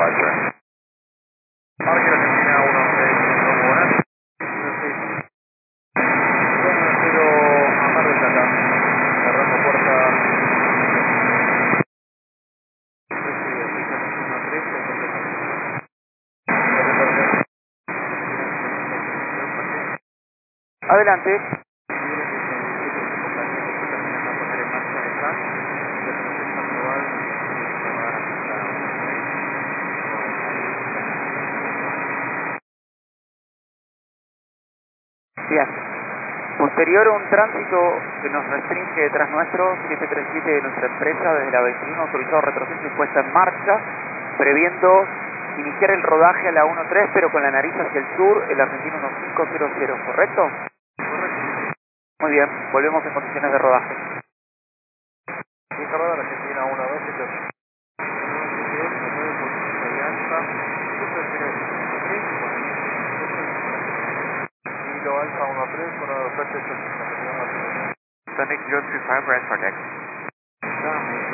departure. Parque Argentina 1-6, ¿cómo buenas? Pero a Mar del Plata, cerrando puerta. Adelante. Bien. Posterior a un tránsito que nos restringe detrás nuestro, 737 de nuestra empresa, desde la 21, autorizado retroceso y puesta en marcha, previendo iniciar el rodaje a la 13, pero con la nariz hacia el sur, el argentino 1500, ¿correcto? Muy bien, volvemos en condiciones de rodaje. Bien cerrada Argentina 1-2, Kilo Alfa 1-3, con la oferta de Sonic 035, red for next.